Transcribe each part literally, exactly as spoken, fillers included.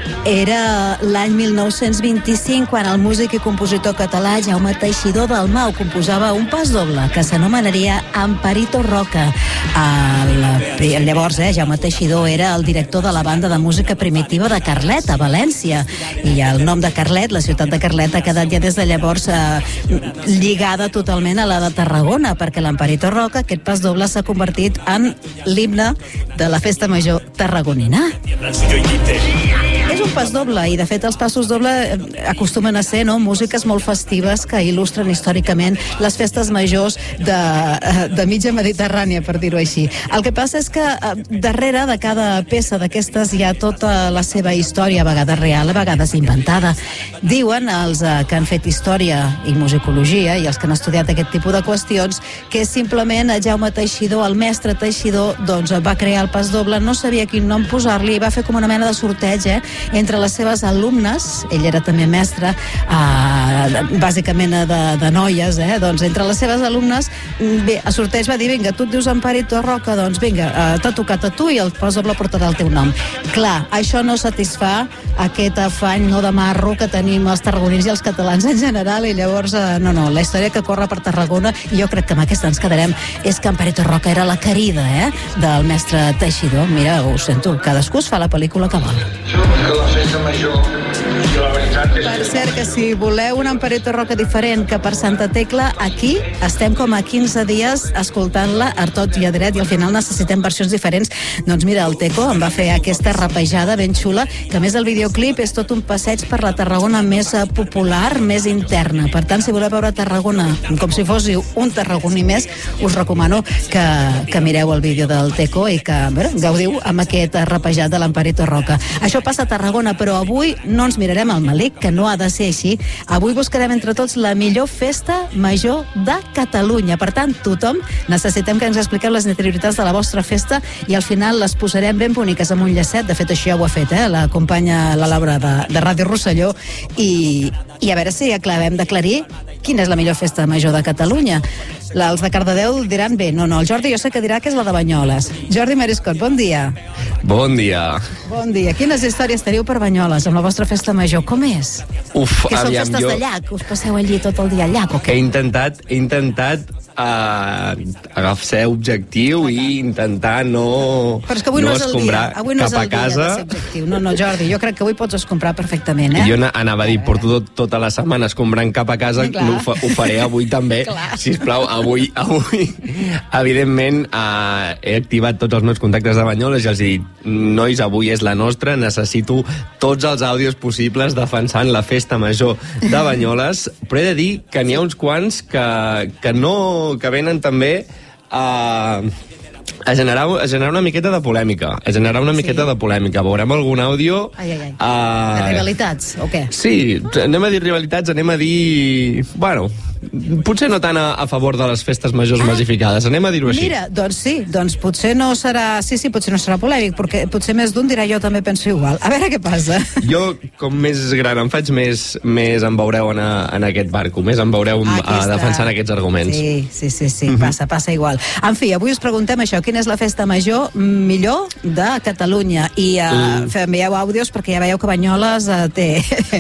Era l'any mil nou-cents vint-i-cinc quan el músic i compositor català Jaume Teixidor Dalmau composava un pas doble que s'anomenaria Amparito Roca. El, llavors, eh, Jaume Teixidor era el director de la banda de música primitiva de Carlet, a València. I el nom de Carlet, la ciutat de Carlet, ha quedat ja des de llavors eh, lligada totalment a la de Tarragona, perquè l'Amparito Roca, aquest pas doble, s'ha convertit en l'himne de la festa major tarragonina. És un pas doble i, de fet, els passos doble acostumen a ser, no?, músiques molt festives que il·lustren històricament les festes majors de, de mitja Mediterrània, per dir-ho així. El que passa és que darrere de cada peça d'aquestes hi ha tota la seva història, a vegades real, a vegades inventada. Diuen els que han fet història i musicologia i els que han estudiat aquest tipus de qüestions que és simplement Jaume Teixidor, el mestre Teixidor, doncs va crear el pas doble, no sabia quin nom posar-li i va fer com una mena de sorteig, eh? Entre les seves alumnes, ell era també mestre, eh, bàsicament de, de noies, eh? Doncs entre les seves alumnes, bé, a sorteig va dir, vinga, tu et dius Amparito Roca, doncs vinga, eh, t'ha tocat a tu i el pas doble portarà el teu nom. Clar, això no satisfà aquest afany no de marro que tenim els tarragonins i els catalans en general, i llavors, eh, no, no, la història que corre per Tarragona, i jo crec que amb aquesta ens quedarem, és que Amparito Roca era la querida, eh, del mestre Teixidor. Mira, ho sento, cadascú es fa la pel·lícula que vol. Que la festa major, i la veritat és per cert que si voleu un Amparito Roca diferent que per Santa Tecla, aquí estem com a quinze dies escoltant-la a tot i a dret, i al final necessitem versions diferents. Doncs mira, el Teco em va fer aquesta rapejada ben xula, que a més el videoclip és tot un passeig per la Tarragona més popular, més interna. Per tant, si voleu veure Tarragona com si fóssiu un tarragoní més, us recomano que, que mireu el vídeo del Teco i que, bé, gaudiu amb aquest rapejat de l'Amparito Roca. Això passa a Tarragona, però avui no ens mirarem al malic, que no ha de ser així. Avui buscarem entre tots la millor festa major de Catalunya. Per tant, tothom necessitem que ens expliqueu les interioritats de la vostra festa i al final les posarem ben boniques amb un llacet. De fet, això ja ho ha fet, eh? La companya, la Laura de, de Ràdio Rosselló, i, i a veure si acabem d'aclarir quina és la millor festa major de Catalunya. Els de Cardedeu diran bé, no, no, el Jordi jo sé que dirà que és la de Banyoles. Jordi Mariscot, bon dia. Bon dia. Bon dia. Quines històries teniu per Banyoles amb la vostra festa major? Com és? Uf, que són aviam, festes jo... de llac? Us passeu allí tot el dia al llac o què? He intentat, he intentat uh, agafar objectiu i intentar no, Però és que avui no no és el dia. escombrar Avui no és cap el a casa. dia de ser objectiu. No, no, Jordi, jo crec que avui pots escombrar perfectament, eh? Jo anava a dir, porto tot, tota la setmana escombrant cap a casa, Clar. no ho, fa, ho faré avui també. Sisplau, avui, avui, evidentment, uh, he activat tots els meus contactes de Banyoles i els he dit, nois, avui és la nostra, necessito tots els àudios possibles defensant la festa major de Banyoles, però he de dir que n'hi ha uns quants que, que no, que venen també a... A generar, a generar una miqueta de polèmica. A generar una miqueta sí. de polèmica. Veurem algun àudio... Ai, ai, ai. Uh... De rivalitats, o què? Sí, anem a dir rivalitats, anem a dir... Bueno, potser no tant a, a favor de les festes majors ah, massificades, anem a dir-ho així. Mira, doncs sí, doncs potser no serà... Sí, sí, potser no serà polèmic, perquè potser més d'un dirà jo també penso igual. A veure què passa. Jo, com més gran em faig, més, més em veureu en, a, en aquest barco, més em veureu a, defensant aquests arguments. Sí, sí, sí, sí, uh-huh. passa, passa igual. En fi, avui us preguntem això, quina és la festa major millor de Catalunya? I uh, uh. envieu àudios perquè ja veieu que Banyoles uh, té,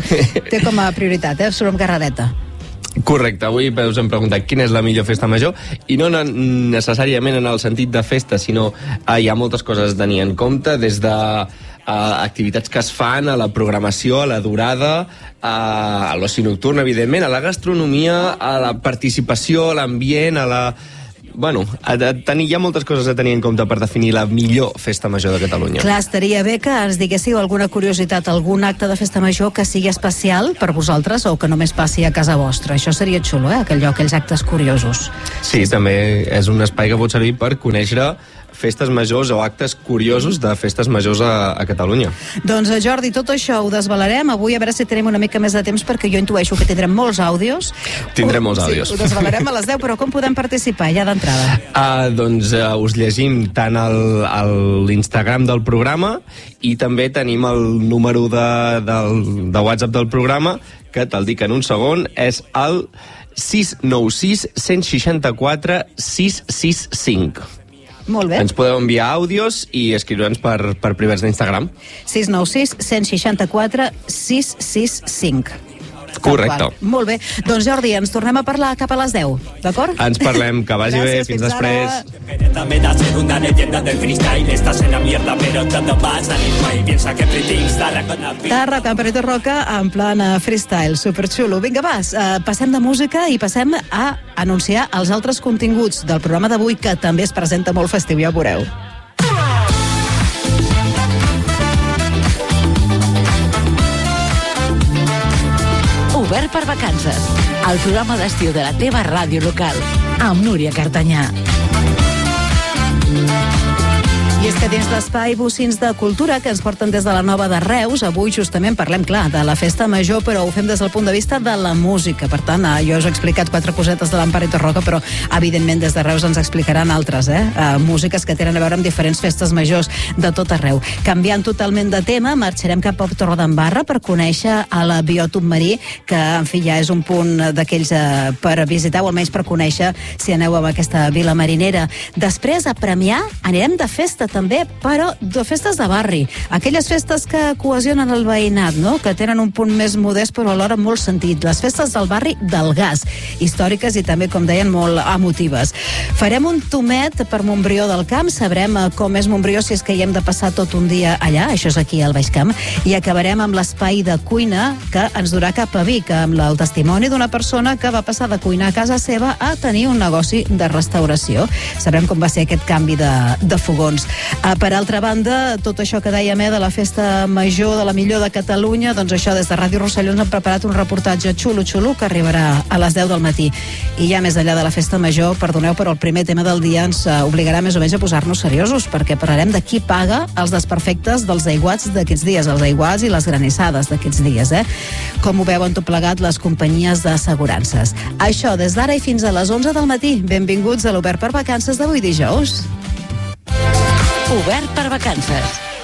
té com a prioritat, eh? Surt amb carrereta. Correcte, avui us hem preguntat quina és la millor festa major, i no necessàriament en el sentit de festa, sinó eh, hi ha moltes coses a tenir en compte, des de eh, activitats que es fan, a la programació, a la durada, eh, a l'oci nocturn, evidentment, a la gastronomia, a la participació, a l'ambient, a la... Bueno, a, a tenir, hi ha moltes coses a tenir en compte per definir la millor festa major de Catalunya. Clar, estaria bé que ens diguéssiu alguna curiositat, algun acte de festa major que sigui especial per vosaltres o que només passi a casa vostra. Això seria xulo, eh? Aquell lloc, aquells actes curiosos. Sí, també és un espai que pot servir per conèixer festes majors o actes curiosos de festes majors a, a Catalunya. Doncs, Jordi, tot això ho desvelarem avui, a veure si tenim una mica més de temps, perquè jo intueixo que tindrem molts àudios. Tindrem molts àudios. Sí, ho desvelarem a les deu, però com podem participar ja d'entrada? Uh, doncs uh, us llegim tant l'Instagram del programa i també tenim el número de, del, de WhatsApp del programa, que te'l dic en un segon, és el sis nou sis, cent seixanta-quatre, sis sis cinc. Molt bé. Ens podeu enviar àudios i escriure'ns per, per privats d'Instagram. sis nou sis, cent seixanta-quatre, sis sis cinc. Correcte. Molt bé. Doncs Jordi, ens tornem a parlar cap a les deu, d'acord? Ens parlem, que vagi bé, Gràcies, fins, fins després. ara. Me da ser una leyenda del freestyle. Estás en la mierda, pero todo va a salir mal. Piensa que everything's gonna be. Tarra, Camperito Roca, en plan uh, freestyle, superxulo. Vinga, vas, uh, passem de música i passem a anunciar els altres continguts del programa d'avui, que també es presenta molt festiu, ja ho veureu. Obert per vacances, el programa d'estiu de la teva ràdio local, amb Núria Cartanyà. I és que dins d'Espai Bocins de Cultura, que ens porten des de la Nova de Reus, avui justament parlem, clar, de la festa major, però ho fem des del punt de vista de la música. Per tant, eh, jo us he explicat quatre cosetes de l'Amparito Roca, però evidentment des de Reus ens explicaran altres, eh? eh? Músiques que tenen a veure amb diferents festes majors de tot arreu. Canviant totalment de tema, marxarem cap a Torredembarra per conèixer a la biòtop marí, que, en fi, ja és un punt d'aquells eh, per visitar, o almenys per conèixer si aneu a aquesta vila marinera. Després, a Premià, anirem de festa també, però de festes de barri. Aquelles festes que cohesionen el veïnat, no? Que tenen un punt més modest, però alhora molt sentit. Les festes del barri del Gas, històriques i també, com deien, molt emotives. Farem un tomet per Montbrió del Camp, sabrem com és Montbrió si és que hi hem de passar tot un dia allà, això és aquí al Baix Camp, i acabarem amb l'espai de cuina que ens durà cap a Vic, amb el testimoni d'una persona que va passar de cuinar a casa seva a tenir un negoci de restauració. Sabrem com va ser aquest canvi de, de fogons. Uh, per altra banda, tot això que dèiem eh, de la festa major, de la millor de Catalunya, doncs això, des de Ràdio Rosselló ens han preparat un reportatge xulo-xulo que arribarà a les deu del matí. I ja més enllà de la festa major, perdoneu, però el primer tema del dia ens uh, obligarà més o menys a posar-nos seriosos, perquè parlarem de qui paga els desperfectes dels aiguats d'aquests dies, els aiguats i les granissades d'aquests dies, eh? Com ho veuen tot plegat les companyies d'assegurances. Això des d'ara i fins a les onze del matí. Benvinguts a l'Obert per Vacances d'avui dijous. Obert per vacances.